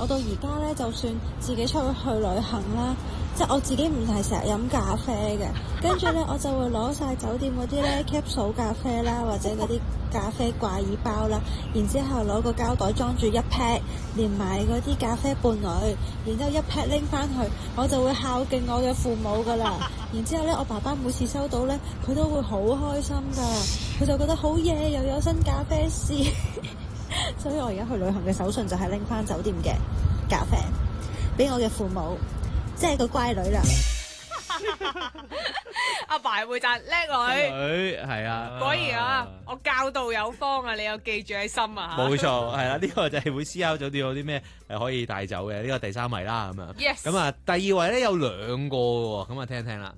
我到而家咧，就算自己出去旅行啦，即係我自己唔係成日飲咖啡嘅，跟住咧我就會攞晒酒店嗰啲咧 capsule 咖啡啦，或者嗰啲咖啡掛耳包啦，然之後攞個膠袋裝住一 pack，連埋嗰啲咖啡伴侶，然之後一 pack 拎翻去，我就會孝敬我嘅父母噶啦。然之後咧，我爸爸每次收到咧，佢都會好開心噶，佢就覺得好嘢，又有新咖啡試。所以我而家去旅行嘅手信就係拎翻酒店嘅咖啡俾我嘅父母，即係個乖女啦。 阿爸會讚叻女， 係啊， 果然啊，我教導有方啊，你有記住喺心啊。 冇錯，係啦，呢個就係會思考酒店有啲咩可以帶走嘅，呢個第3位啦咁樣。 Yes。 咁啊，第2位咧有2個喎，咁啊聽一聽啦。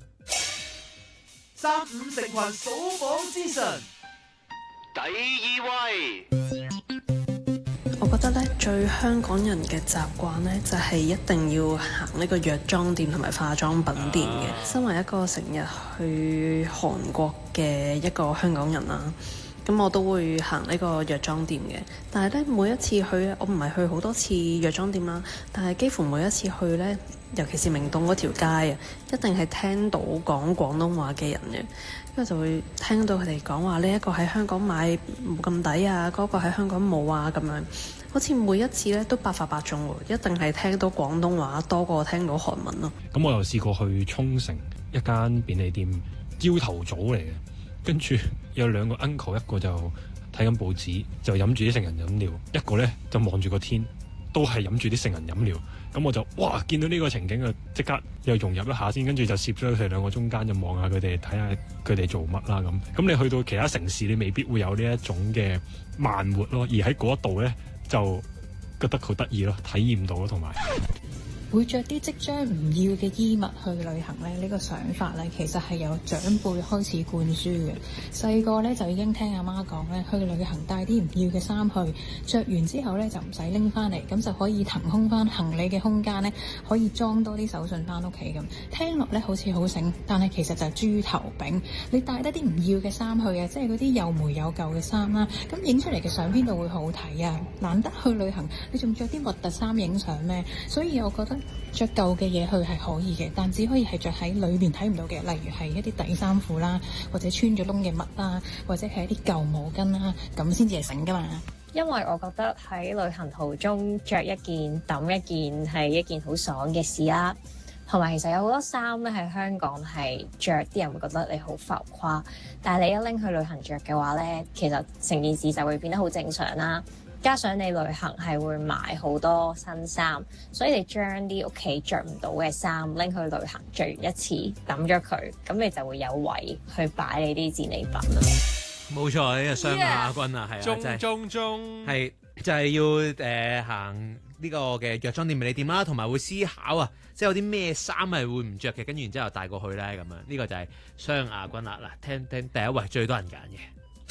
35成群數榜之神，第2位。 我覺得咧，最香港人嘅習慣咧，就係一定要行呢個藥妝店同埋化妝品店嘅。身為一個成日去韓國嘅一個香港人啦，咁我都會行呢個藥妝店嘅。但係咧，每一次去咧，我唔係去好多次藥妝店啦，但係幾乎每一次去咧，尤其是明洞嗰條街啊，一定係聽到講廣東話嘅人嘅，因為就會聽到佢哋講話呢一個喺香港買冇咁抵啊，嗰個喺香港冇啊咁樣，好似每一次咧都百發百中喎，一定係聽到廣東話多過聽到韓文咯。 咁我又試過去沖繩一間便利店，朝頭早嚟嘅，跟住有2個 uncle， 一個就睇緊報紙，就飲住啲成人飲料，一個咧就望住個天，都係飲住啲成人飲料。咁我就哇見到呢個情景啊，即刻又融入一下先，跟住就攝咗佢哋2個中間，就望下佢哋，睇下佢哋做乜啦咁。咁你去到其他城市，你未必會有呢一種嘅慢活咯，而喺嗰一度咧就覺得好得意咯，體驗到咯，同埋會着啲即將唔要嘅衣物去旅行咧，呢個想法咧其實係由長輩開始灌輸嘅。細個咧就已經聽阿媽講咧，去旅行帶啲唔要嘅衫去，着完之後咧就唔使拎翻嚟，咁就可以騰空翻行李嘅空間咧，可以裝多啲手信翻屋企咁。聽落咧好似好醒，但係其實就係豬頭餅。你帶得啲唔要嘅衫去啊，即係嗰啲有霉有舊嘅衫啦，咁影出嚟嘅相邊度會好睇啊？難得去旅行，你仲着啲核突衫影相咩？所以我覺得着舊嘅嘢去係可以嘅，但只可以係着喺裏面睇唔到嘅，例如係一啲底衫褲啦，或者穿咗窿嘅襪啦，或者係一啲舊毛巾啦，咁先至係醒噶嘛。 因為我覺得喺旅行途中着一件抌一件係一件好爽嘅事啦，同埋其實有好多衫咧喺香港係着啲人會覺得你好浮誇，但係你一拎去旅行着嘅話咧，其實成件事就會變得好正常啦。加上你旅行係會買好多新衫，所以你將啲屋企着唔到嘅衫拎去旅行，着完一次抌咗佢，咁你就會有位去擺你啲戰利品啦。 冇錯，呢個雙亞軍啊，係啊， 中係就係要行呢個嘅藥妝店、便利店啦，同埋會思考啊，即係有啲咩衫係會唔着嘅，跟住然之後帶過去咧咁樣。呢個就係雙亞軍啦。嗱，聽第1位最多人揀嘅。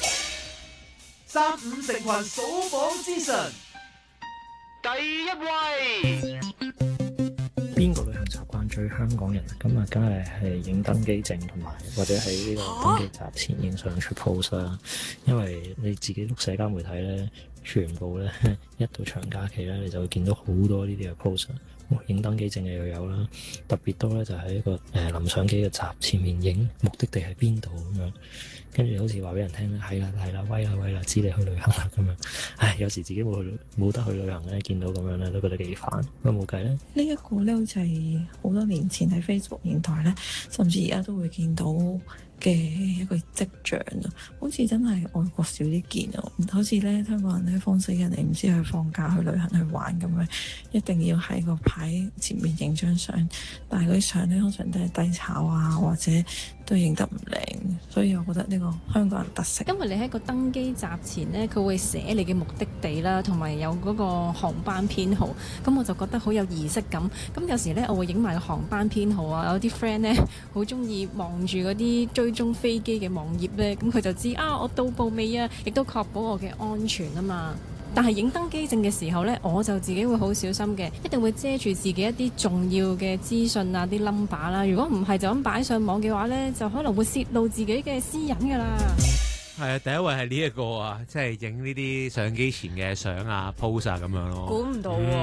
35成群數榜之神，第1位。 邊個旅行習慣最香港人？咁啊，梗係影登機證同埋或者喺呢個登機閘前影相出 pose 啦。因為你自己碌社交媒體咧，全部咧一到長假期咧，你就會見到好多呢啲嘅 pose。影登機證又有啦，特別多咧就喺一個臨上機嘅閘前面影，目的地喺邊度咁樣，跟住好似話俾人聽咧，係啦，威啦，知你去旅行啦咁樣。唉，有時自己冇得去旅行咧，見到咁樣咧都覺得幾煩，咁冇計咧。 呢一個咧好似係好多年前喺 Facebook 年代咧，甚至而家都會見到嘅一個跡象啊，好似真係外國少啲見啊，好似咧香港人咧放死人哋唔知去放假去旅行去玩咁樣，一定要喺個牌前面影張相，但係嗰啲相咧通常都係低炒啊，或者都影得唔靚，所以我覺得呢個香港人特色。 因為你喺個登機閘前呢，佢會寫你嘅目的地啦，同埋有嗰個航班編號，咁我就覺得好有儀式感。咁有時呢，我會影埋個航班編號啊，有啲 friend 呢，好中意望住嗰啲追蹤飛機嘅網頁呢，咁佢就知啊我到埗未啊，亦都確保我嘅安全啊嘛。但係影登機證嘅時候呢，我就自己會好小心嘅，一定會遮住自己一啲重要嘅資訊啊，啲 number 啦。如果唔係就咁擺上網嘅話呢，就可能會泄露自己嘅私隱㗎啦。 係啊，第1位係呢一個啊，即係影呢啲相機前嘅相啊、pose 啊咁樣咯。 估唔到喎。